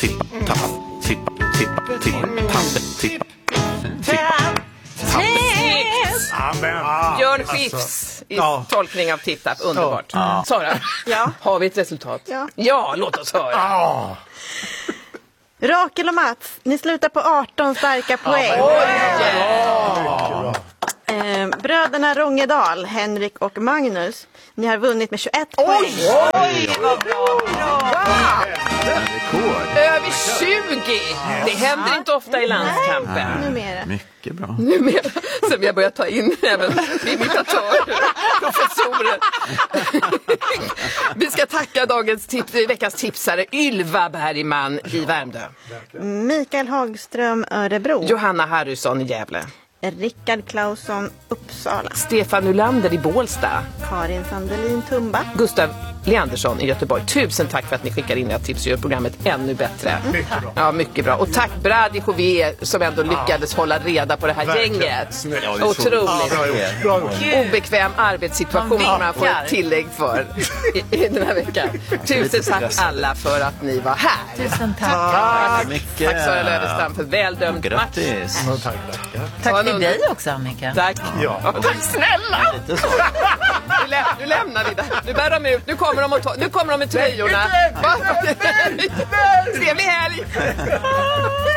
Björn Skifs i tolkning av Tipp-Tapp. Underbart. Sara, har vi ett resultat? Ja, låt oss höra. Rakel och Mats, ni slutar på 18 starka poäng. Bröderna Rångedal, Henrik och Magnus, ni har vunnit med 21 poäng. Oj, vad bra. Över 20. Det händer inte ofta i landskampen. Numera. Mycket bra. Numera. Sen vi har börjat ta in även imitatörer, professorer. Vi ska tacka veckans tipsare Ylva Bergman i Värmdö, Mikael Hagström, Örebro, Johanna Harrison i Gävle, Rickard Klausson, Uppsala, Stefan Ulander i Bålsta, Karin Sandelin, Tumba, Gustav Leandersson i Göteborg. Tusen tack för att ni skickar in era tips och gör programmet ännu bättre. Mycket bra. Ja, mycket bra. Och tack Brady Chauvet som ändå lyckades hålla reda på det här gänget. Otroligt. Bra. Obekväm arbetssituation som man får ett tillägg för i den här veckan. Tusen tack alla för att ni var här. Tusen tack. Tack Sara Lövestam för väldömd match. Grattis. Tack till dig också, Annika. Tack. Tack snälla. Nu lämnar vi det. Nu bär de ut. Nu kommer de med tröjorna. Trevlig helg.